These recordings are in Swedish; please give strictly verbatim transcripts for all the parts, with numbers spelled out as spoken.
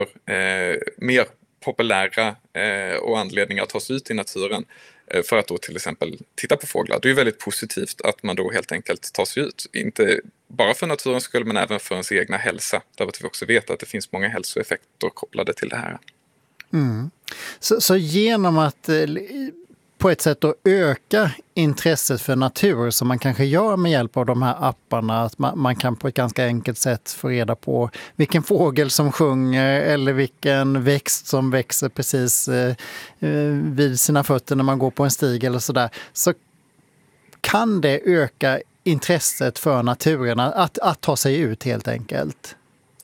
eh, mer populära eh, och anledningar att ta sig ut i naturen eh, för att då till exempel titta på fåglar. Det är ju väldigt positivt att man då helt enkelt tar sig ut. Inte bara för naturens skull men även för ens egna hälsa. Därför att vi också vet att det finns många hälsoeffekter kopplade till det här. Mm. Så, så genom att eh, på ett sätt att öka intresset för natur som man kanske gör med hjälp av de här apparna, att man, man kan på ett ganska enkelt sätt få reda på vilken fågel som sjunger eller vilken växt som växer precis eh, vid sina fötter när man går på en stig eller sådär, så kan det öka intresset för naturen att, att ta sig ut helt enkelt.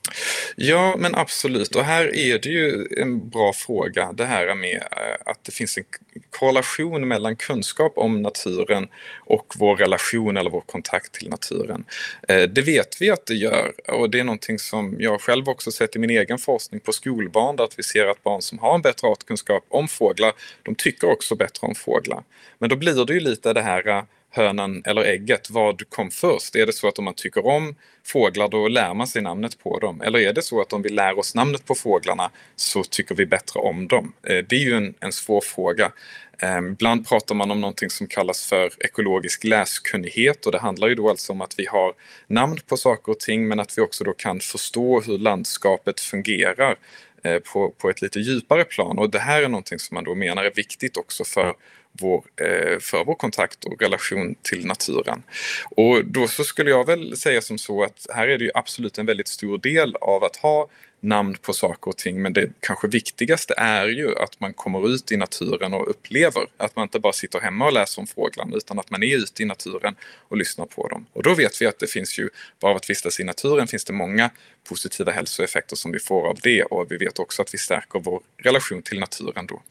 Ja, men absolut. Och här är det ju en bra fråga, det här med att det finns en korrelation mellan kunskap om naturen och vår relation eller vår kontakt till naturen. Det vet vi att det gör, och det är någonting som jag själv också sett i min egen forskning på skolbarn, där att vi ser att barn som har en bättre artkunskap om fåglar, de tycker också bättre om fåglar. Men då blir det ju lite det här hönan eller ägget, vad kom först? Är det så att om man tycker om fåglar då lär man sig namnet på dem? Eller är det så att om vi lär oss namnet på fåglarna så tycker vi bättre om dem? Det är ju en, en svår fråga. Ibland pratar man om någonting som kallas för ekologisk läskunnighet, och det handlar ju då alltså om att vi har namn på saker och ting men att vi också då kan förstå hur landskapet fungerar på, på ett lite djupare plan, och det här är någonting som man då menar är viktigt också för Vår, eh, för vår kontakt och relation till naturen. Och då så skulle jag väl säga som så att här är det ju absolut en väldigt stor del av att ha namn på saker och ting, men det kanske viktigaste är ju att man kommer ut i naturen och upplever att man inte bara sitter hemma och läser om fåglarna, utan att man är ute i naturen och lyssnar på dem. Och då vet vi att det finns ju, bara av att vistas i naturen finns det många positiva hälsoeffekter som vi får av det, och vi vet också att vi stärker vår relation till naturen då.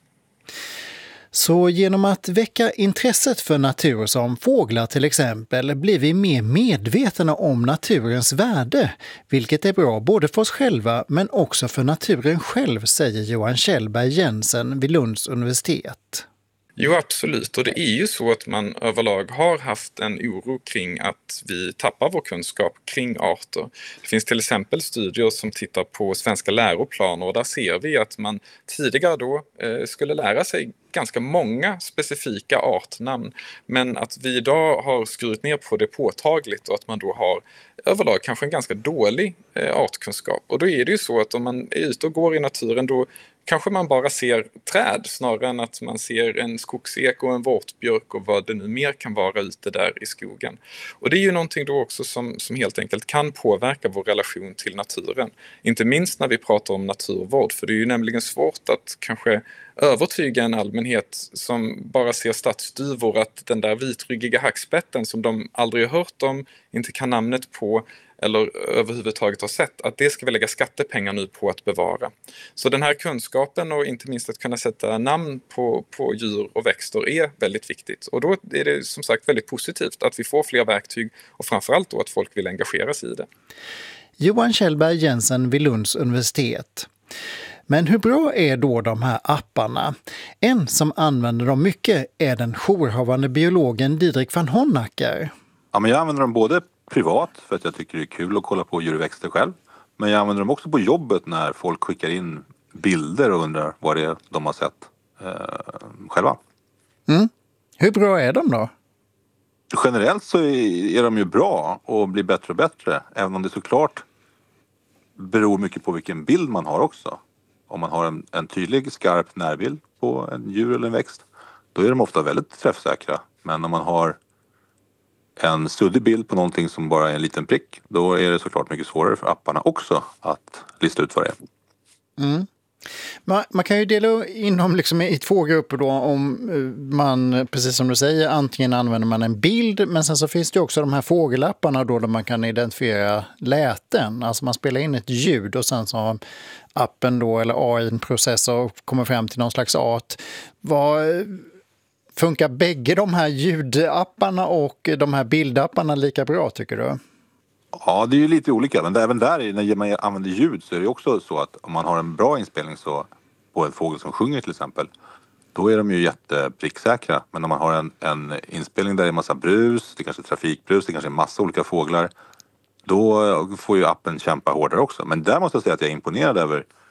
Så genom att väcka intresset för natur som fåglar till exempel blir vi mer medvetna om naturens värde, vilket är bra både för oss själva men också för naturen själv, säger Johan Kjellberg Jensen vid Lunds universitet. Jo, absolut. Och det är ju så att man överlag har haft en oro kring att vi tappar vår kunskap kring arter. Det finns till exempel studier som tittar på svenska läroplaner, och där ser vi att man tidigare då eh, skulle lära sig ganska många specifika artnamn, men att vi idag har skurit ner på det påtagligt och att man då har överlag kanske en ganska dålig eh, artkunskap. Och då är det ju så att om man är ute och går i naturen, då kanske man bara ser träd snarare än att man ser en skogsek och en vårtbjörk och vad det nu mer kan vara ute där i skogen. Och det är ju någonting då också som, som helt enkelt kan påverka vår relation till naturen. Inte minst när vi pratar om naturvård, för det är ju nämligen svårt att kanske övertyga en allmänhet som bara ser stadsduvor att den där vitryggiga hackspetten som de aldrig har hört om, inte kan namnet på eller överhuvudtaget har sett, att det ska vi lägga skattepengar nu på att bevara. Så den här kunskapen och inte minst att kunna sätta namn på, på djur och växter är väldigt viktigt. Och då är det som sagt väldigt positivt att vi får fler verktyg och framförallt då att folk vill engagera sig i det. Johan Kjellberg Jensen vid Lunds universitet. Men hur bra är då de här apparna? En som använder dem mycket är den jourhavande biologen Didrik van Honnacker. Ja, men jag använder dem både privat för att jag tycker det är kul att kolla på djur och växter själv. Men jag använder dem också på jobbet när folk skickar in bilder och undrar vad det är de har sett eh, själva. Mm. Hur bra är de då? Generellt så är de ju bra och blir bättre och bättre. Även om det såklart beror mycket på vilken bild man har också. Om man har en, en tydlig, skarp närbild på en djur eller en växt, då är de ofta väldigt träffsäkra. Men om man har en suddig bild på någonting som bara är en liten prick, då är det såklart mycket svårare för apparna också att lista ut vad det är. Mm. Man, man kan ju dela in dem liksom i två grupper då, om man, precis som du säger, antingen använder man en bild, men sen så finns det också de här fågelapparna då där man kan identifiera läten. Alltså man spelar in ett ljud och sen så har appen då, eller A I en processor och kommer fram till någon slags art. Vad funkar bägge de här ljudapparna och de här bildapparna lika bra, tycker du? Ja, det är ju lite olika, men även där när man använder ljud så är det också så att om man har en bra inspelning så på en fågel som sjunger till exempel, då är de ju jättepricksäkra. Men om man har en, en inspelning där det är en massa brus, det kanske är trafikbrus, det kanske är en massa olika fåglar, då får ju appen kämpa hårdare också. Men där måste jag säga att jag är imponerad över